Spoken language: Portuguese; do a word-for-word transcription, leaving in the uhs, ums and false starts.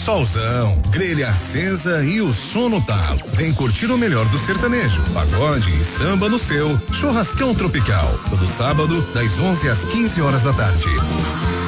Solzão, grelha acesa e o som no talo. Vem curtir o melhor do sertanejo, pagode e samba no seu Churrascão Tropical. Todo sábado, das onze às quinze horas da tarde.